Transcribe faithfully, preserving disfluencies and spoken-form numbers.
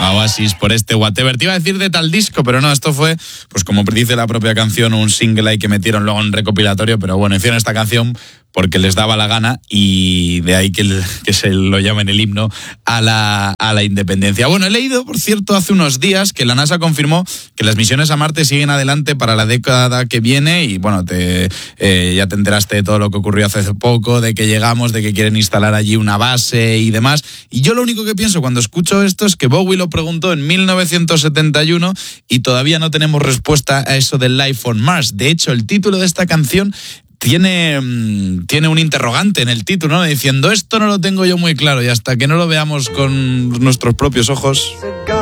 a Oasis por este Whatever. Te iba a decir de tal disco, pero no, esto fue, pues como dice la propia canción, un single ahí que metieron luego en recopilatorio, pero bueno, hicieron esta canción porque les daba la gana y de ahí que, el, que se lo llamen el himno a la, a la independencia. Bueno, he leído, por cierto, hace unos días que la NASA confirmó que las misiones a Marte siguen adelante para la década que viene y bueno, te, eh, ya te enteraste de todo lo que ocurrió hace poco, de que llegamos, de que quieren instalar allí una base y demás. Y yo lo único que pienso cuando escucho esto es que Bowie lo preguntó en mil novecientos setenta y uno y todavía no tenemos respuesta a eso del Life on Mars. De hecho, el título de esta canción Tiene, tiene un interrogante en el título, ¿no? Diciendo, esto no lo tengo yo muy claro y hasta que no lo veamos con nuestros propios ojos...